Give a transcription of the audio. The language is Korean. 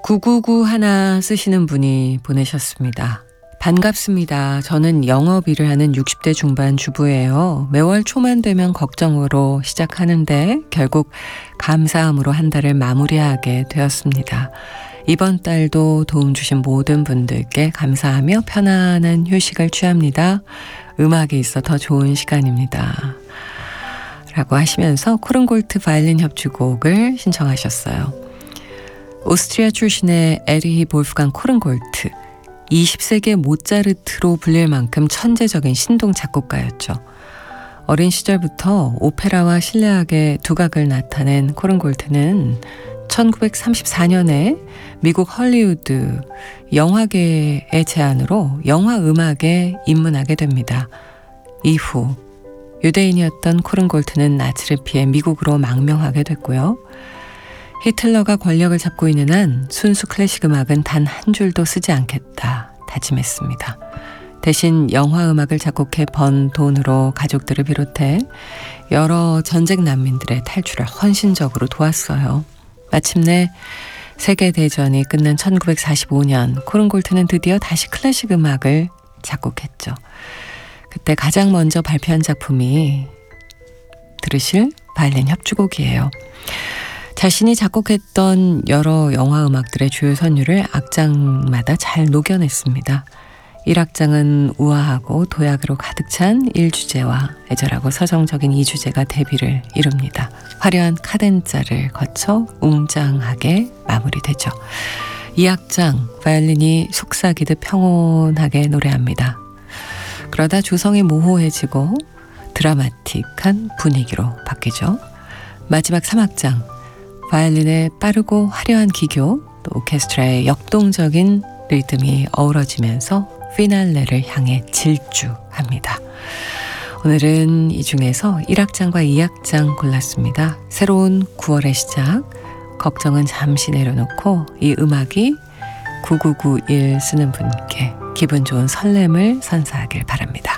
999 하나 쓰시는 분이 보내셨습니다. 반갑습니다. 저는 영업일을 하는 60대 중반 주부예요. 매월 초만 되면 걱정으로 시작하는데 결국 감사함으로 한 달을 마무리하게 되었습니다. 이번 달도 도움 주신 모든 분들께 감사하며 편안한 휴식을 취합니다. 음악이 있어 더 좋은 시간입니다. 라고 하시면서 코른골트 바이올린 협주곡을 신청하셨어요. 오스트리아 출신의 에리히 볼프강 코른골트, 20세기의 모차르트로 불릴 만큼 천재적인 신동 작곡가였죠. 어린 시절부터 오페라와 실내악의 두각을 나타낸 코른골트는 1934년에 미국 헐리우드 영화계의 제안으로 영화 음악에 입문하게 됩니다. 이후 유대인이었던 코른골트는 나치를 피해 미국으로 망명하게 됐고요. 히틀러가 권력을 잡고 있는 한 순수 클래식 음악은 단 한 줄도 쓰지 않겠다 다짐했습니다. 대신 영화 음악을 작곡해 번 돈으로 가족들을 비롯해 여러 전쟁 난민들의 탈출을 헌신적으로 도왔어요. 마침내 세계대전이 끝난 1945년 코른골트는 드디어 다시 클래식 음악을 작곡했죠. 그때 가장 먼저 발표한 작품이 들으실 바이올린 협주곡이에요. 자신이 작곡했던 여러 영화 음악들의 주요 선율을 악장마다 잘 녹여냈습니다. 1악장은 우아하고 도약으로 가득 찬 1주제와 애절하고 서정적인 2주제가 대비를 이룹니다. 화려한 카덴자를 거쳐 웅장하게 마무리되죠. 2악장 바이올린이 속삭이듯 평온하게 노래합니다. 그러다 조성이 모호해지고 드라마틱한 분위기로 바뀌죠. 마지막 3악장 바이올린의 빠르고 화려한 기교, 또 오케스트라의 역동적인 리듬이 어우러지면서 피날레를 향해 질주합니다. 오늘은 이 중에서 1악장과 2악장 골랐습니다. 새로운 9월의 시작, 걱정은 잠시 내려놓고 이 음악이 9991 쓰는 분께 기분 좋은 설렘을 선사하길 바랍니다.